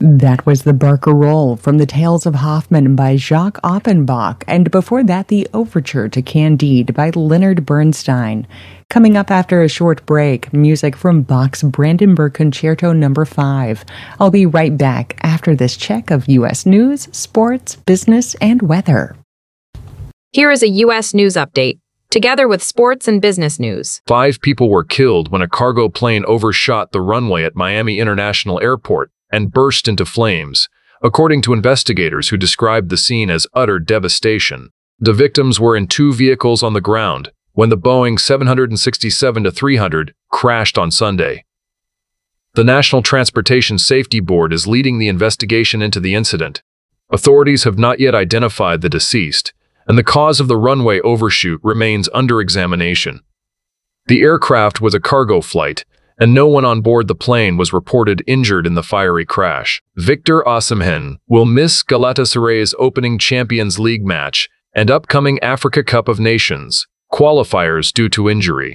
That was the Barcarolle from the Tales of Hoffmann by Jacques Offenbach, and before that, the Overture to Candide by Leonard Bernstein. Coming up after a short break, music from Bach's Brandenburg Concerto No. 5. I'll be right back after this check of U.S. news, sports, business, and weather. Here is a U.S. news update, together with sports and business news. 5 people were killed when a cargo plane overshot the runway at Miami International Airport and burst into flames, according to investigators who described the scene as utter devastation. The victims were in 2 vehicles on the ground when the Boeing 767-300 crashed on Sunday. The National Transportation Safety Board is leading the investigation into the incident. Authorities have not yet identified the deceased, and the cause of the runway overshoot remains under examination. The aircraft was a cargo flight, and no one on board the plane was reported injured in the fiery crash. Victor Osimhen will miss Galatasaray's opening Champions League match and upcoming Africa Cup of Nations qualifiers due to injury.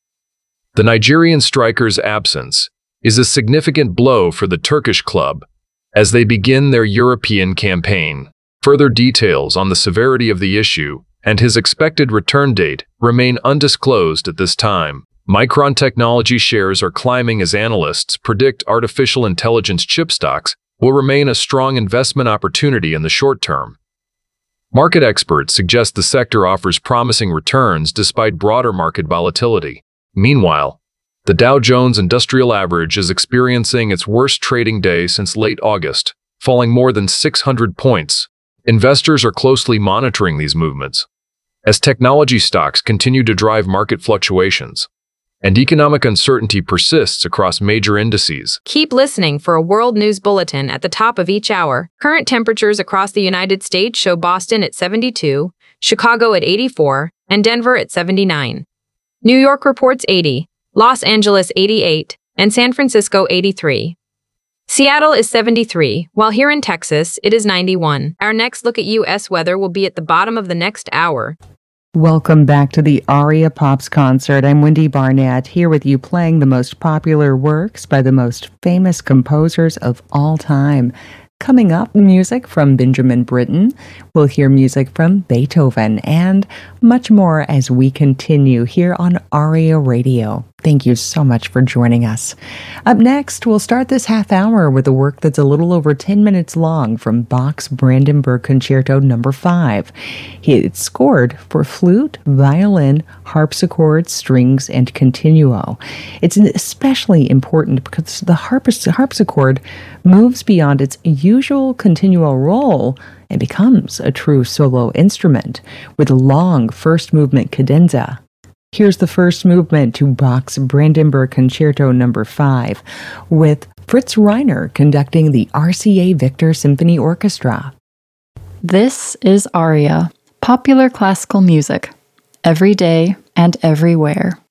The Nigerian striker's absence is a significant blow for the Turkish club as they begin their European campaign. Further details on the severity of the issue and his expected return date remain undisclosed at this time. Micron Technology shares are climbing as analysts predict artificial intelligence chip stocks will remain a strong investment opportunity in the short term. Market experts suggest the sector offers promising returns despite broader market volatility. Meanwhile, the Dow Jones Industrial Average is experiencing its worst trading day since late August, falling more than 600 points. Investors are closely monitoring these movements as technology stocks continue to drive market fluctuations, and economic uncertainty persists across major indices. Keep listening for a world news bulletin at the top of each hour. Current temperatures across the United States show Boston at 72, Chicago at 84, and Denver at 79. New York reports 80, Los Angeles 88, and San Francisco 83. Seattle is 73, while here in Texas, it is 91. Our next look at U.S. weather will be at the bottom of the next hour. Welcome back to the Aria Pops concert. I'm Wendy Barnett, here with you playing the most popular works by the most famous composers of all time. Coming up, music from Benjamin Britten. We'll hear music from Beethoven and much more as we continue here on Aria Radio. Thank you so much for joining us. Up next, we'll start this half hour with a work that's a little over 10 minutes long from Bach's Brandenburg Concerto No. 5. It's scored for flute, violin, harpsichord, strings, and continuo. It's especially important because the harpsichord moves beyond its usual continuo role and becomes a true solo instrument with a long first movement cadenza. Here's the first movement to Bach's Brandenburg Concerto No. 5, with Fritz Reiner conducting the RCA Victor Symphony Orchestra. This is Aria, popular classical music, every day and everywhere.